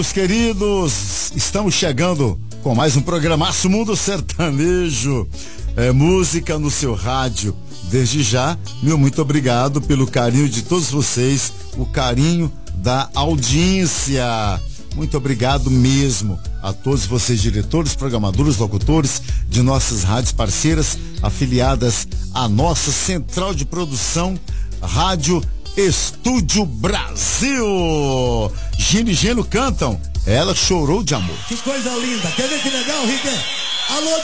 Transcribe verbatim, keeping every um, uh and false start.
Meus queridos, estamos chegando com mais um programaço Mundo Sertanejo, é, música no seu rádio. Desde já, meu muito obrigado pelo carinho de todos vocês, o carinho da audiência. Muito obrigado mesmo a todos vocês, diretores, programadores, locutores de nossas rádios parceiras, afiliadas à nossa central de produção, Rádio Estúdio Brasil. Gino e Geno cantam Ela Chorou de Amor. Que coisa linda. Quer ver que legal, Rick? Alô,